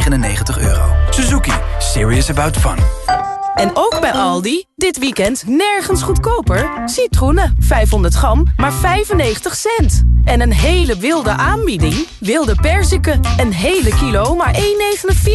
€699. Suzuki. Serious about fun. En ook bij Aldi, dit weekend nergens goedkoper. Citroenen, 500 gram, maar 95 cent. En een hele wilde aanbieding. Wilde perziken, een hele kilo, maar €1,49.